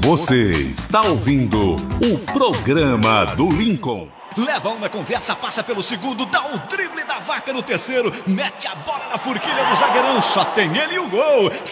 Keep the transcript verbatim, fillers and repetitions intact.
Você está ouvindo o programa do Lincoln. Leva uma conversa, passa pelo segundo, dá um drible da vaca no terceiro, mete a bola na forquilha do zagueirão, só tem ele e o gol.